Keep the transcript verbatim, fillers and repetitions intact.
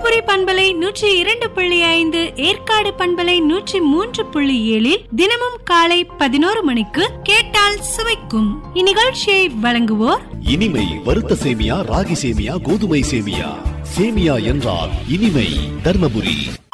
தர்மபுரி பண்பலை நூற்றி இரண்டு புள்ளி ஐந்து, ஏற்காடு பண்பலை நூற்றி மூன்று புள்ளி ஏழில் தினமும் காலை பதினோரு மணிக்கு கேட்டால் சுவைக்கும். இந்நிகழ்ச்சியை வழங்குவோர் இனிமை வறுத்த சேமியா, ராகி சேமியா, கோதுமை சேமியா. சேமியா என்றால் இனிமை. தர்மபுரி.